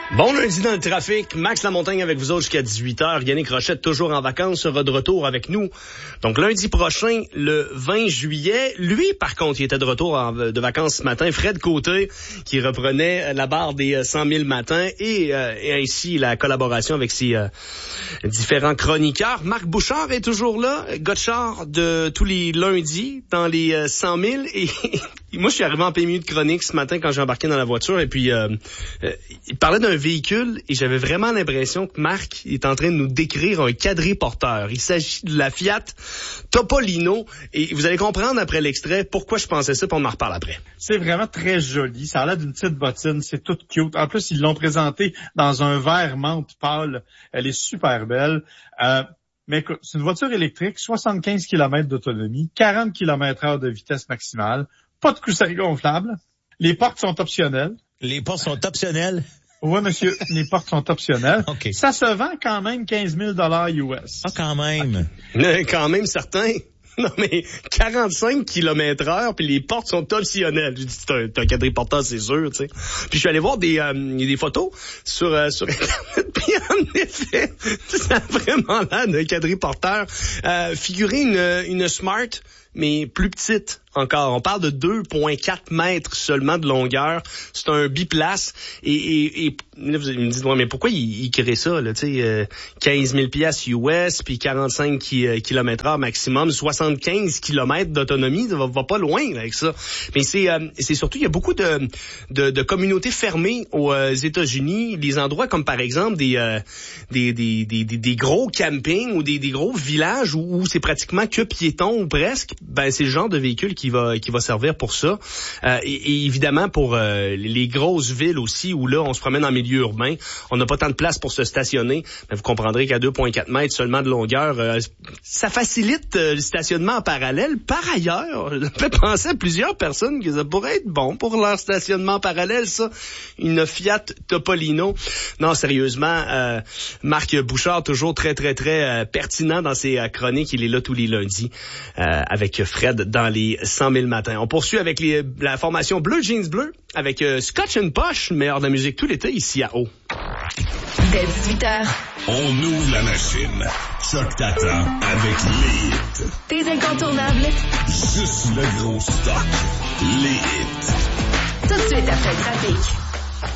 Bon lundi dans le trafic, Max Lamontagne avec vous autres jusqu'à 18h. Yannick Rochette toujours en vacances sera de retour avec nous. Donc lundi prochain, le 20 juillet. Lui, par contre, il était de retour de vacances ce matin. Fred Côté, qui reprenait la barre des 100 000 matins et ainsi la collaboration avec ses différents chroniqueurs. Marc Bouchard est toujours là, Gotchard de tous les lundis dans les 100 000. Et moi, je suis arrivé en plein milieu de chronique ce matin quand j'ai embarqué dans la voiture et puis il parlait d'un véhicule et j'avais vraiment l'impression que Marc est en train de nous décrire un quadriporteur. Il s'agit de la Fiat Topolino et vous allez comprendre après l'extrait pourquoi je pensais ça, puis on en reparle après. C'est vraiment très joli. Ça a l'air d'une petite bottine. C'est tout cute. En plus, ils l'ont présenté dans un vert menthe pâle. Elle est super belle. Mais écoute, c'est une voiture électrique, 75 km d'autonomie, 40 km/h de vitesse maximale, pas de coussin gonflable. Les portes sont optionnelles. Les portes sont optionnelles? Oui, monsieur, les portes sont optionnelles. Okay. Ça se vend quand même 15 000 US. Ah, quand même. Okay. Quand même certain. Non, mais 45 km/h, puis les portes sont optionnelles. J'ai dit, c'est un quadriporteur, c'est sûr, tu sais. Puis je suis allé voir des photos sur Internet, puis en effet, ça a vraiment l'air d'un quadriporteur. Figurer une Smart, mais plus petite encore. On parle de 2,4 mètres seulement de longueur. C'est un biplace. Et là, vous me dites, ouais, mais pourquoi il crée ça, là, tu sais, 15 000 piastres US, puis 45 km/h maximum, 75 km d'autonomie, ça va pas loin, là, avec ça. Mais c'est surtout, il y a beaucoup de communautés fermées aux États-Unis, des endroits comme, par exemple, des gros campings ou des gros villages où c'est pratiquement que piéton ou presque. Ben, c'est le genre de véhicule qui va servir pour ça. Et évidemment, pour les grosses villes aussi, où là, on se promène en milieu urbain, on n'a pas tant de place pour se stationner. Mais vous comprendrez qu'à 2,4 mètres seulement de longueur, ça facilite le stationnement en parallèle. Par ailleurs, ça fait penser à plusieurs personnes que ça pourrait être bon pour leur stationnement en parallèle, ça. Une Fiat Topolino. Non, sérieusement, Marc Bouchard, toujours très, très, très pertinent dans ses chroniques. Il est là tous les lundis avec Fred dans les 100 000 matins. On poursuit avec la formation Bleu Jeans Bleu avec Scotch and Posh, meilleur de la musique tout l'été ici à Eau. Dès 18h. On ouvre la machine. Choc t'attend avec les hits. Tes incontournables. Juste le gros stock. Les hits. Tout de suite après le trafic.